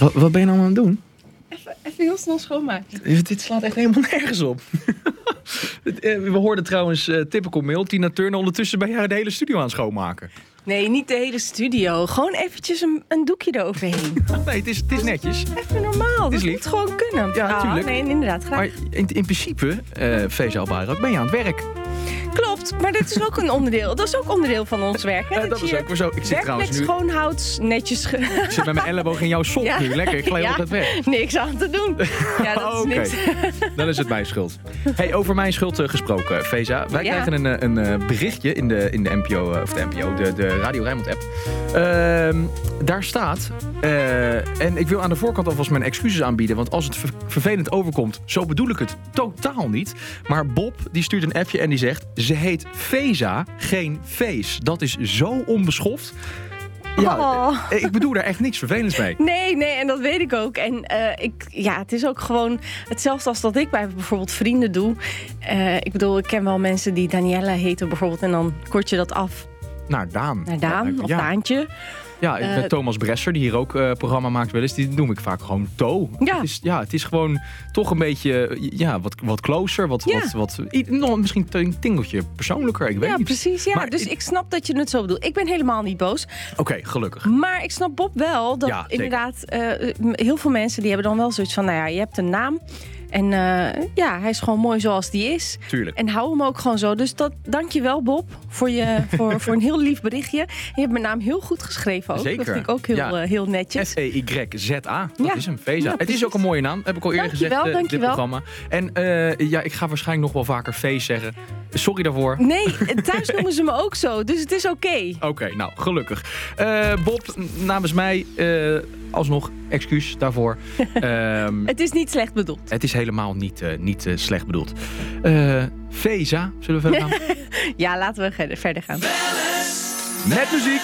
Wat ben je nou aan het doen? Even heel snel schoonmaken. Dit slaat echt helemaal nergens op. We hoorden trouwens typical mail. Tina Turner ondertussen bij jou de hele studio aan het schoonmaken. Nee, niet de hele studio. Gewoon eventjes een doekje eroverheen. Nee, het is netjes. Even normaal. Dat lief. moet gewoon kunnen. Ja, natuurlijk. Nee, inderdaad. Graag. Maar in principe, Feza Albayrak, ben je aan het werk. Klopt, maar dat is ook een onderdeel. Dat is ook onderdeel van ons werk. Hè? Dat is ook weer zo. Ik zit trouwens nu... schoonhoudt, netjes... Ik zit met mijn elleboog in jouw sok nu. Lekker, ik glij altijd weg. Niks aan te doen. Ja, dat is niks. Dan is het mijn schuld. Hey, over mijn schuld gesproken, Feza. Wij krijgen een berichtje in de NPO, of de NPO, de Radio Rijnmond app. Daar staat, en ik wil aan de voorkant alvast mijn excuses aanbieden, want als het vervelend overkomt, zo bedoel ik het totaal niet. Maar Bob, die stuurt een appje en die zegt, ze heet Feza, geen Fees. Dat is zo onbeschoft. Ja, ik bedoel daar echt niks vervelends mee. Nee, en dat weet ik ook. En het is ook gewoon hetzelfde als dat ik bij bijvoorbeeld vrienden doe. Ik bedoel, ik ken wel mensen die Daniella heten bijvoorbeeld en dan kort je dat af. Naar Daan. Of Daantje. Ja, Thomas Bresser, die hier ook programma maakt wel eens, die noem ik vaak gewoon To. Ja. Het is gewoon toch een beetje wat closer, misschien een tingeltje persoonlijker, ik weet niet. Ja, precies. Ja. Maar dus ik snap dat je het zo bedoelt. Ik ben helemaal niet boos. Oké, gelukkig. Maar ik snap Bob wel, dat inderdaad heel veel mensen die hebben dan wel zoiets van, nou ja, je hebt een naam. En hij is gewoon mooi zoals die is. Tuurlijk. En hou hem ook gewoon zo. Dus dank je wel, Bob, voor een heel lief berichtje. En je hebt mijn naam heel goed geschreven ook. Zeker. Dat vind ik ook heel netjes. Feyza. Dat is hem, Feza. Ja, het is ook een mooie naam, heb ik al eerder gezegd, dit programma. En ik ga waarschijnlijk nog wel vaker Fees zeggen. Sorry daarvoor. Nee, thuis noemen ze me ook zo. Dus het is oké. Oké, nou, gelukkig. Bob, namens mij... alsnog, excuus daarvoor. Het is niet slecht bedoeld. Het is helemaal niet slecht bedoeld. Feza, zullen we verder gaan? Ja, laten we verder gaan. Met muziek.